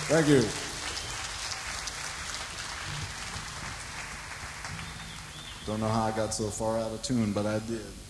Thank you. Don't know how I got so far out of tune, but I did.